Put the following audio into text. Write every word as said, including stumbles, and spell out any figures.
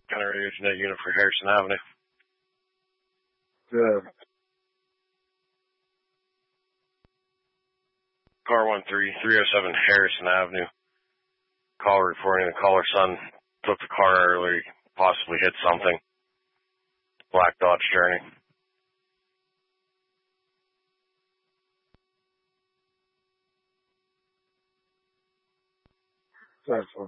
Kind of radio net unit for Harrison Avenue. Good. Car one three, three oh seven Harrison Avenue. Caller reporting the caller's son took the car early, possibly hit something. Black Dodge Journey. That's one.